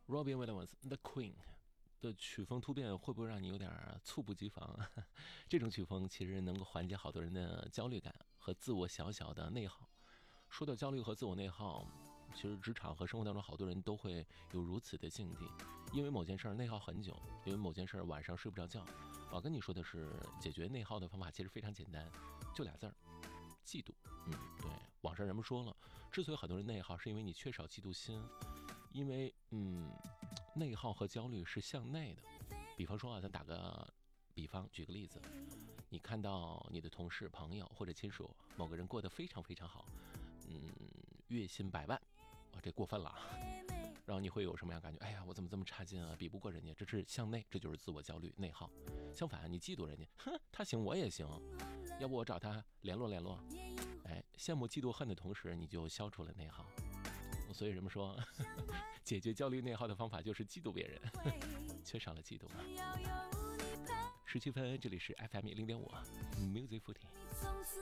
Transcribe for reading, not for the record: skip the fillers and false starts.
Robin Williams The Queen的曲风突变会不会让你有点猝不及防？这种曲风其实能够缓解好多人的焦虑感和自我小小的内耗。说到焦虑和自我内耗，其实职场和生活当中好多人都会有如此的境地，因为某件事内耗很久，因为某件事晚上睡不着觉。我跟你说的是，解决内耗的方法其实非常简单，就俩字儿：嫉妒。对，网上人们说了，之所以很多人内耗，是因为你缺少嫉妒心，因为内耗和焦虑是向内的。比方说咱打个比方，举个例子，你看到你的同事、朋友或者亲属某个人过得非常非常好，月薪100万，这过分了。然后你会有什么样感觉？哎呀，我怎么这么差劲啊，比不过人家，这是向内，这就是自我焦虑、内耗。相反，你嫉妒人家，他行我也行，要不我找他联络联络。羡慕、嫉妒、恨的同时，你就消除了内耗。所以人们说，解决焦虑内耗的方法就是嫉妒别人，缺少了嫉妒啊。17分，这里是 FM 100.5 Music Footing。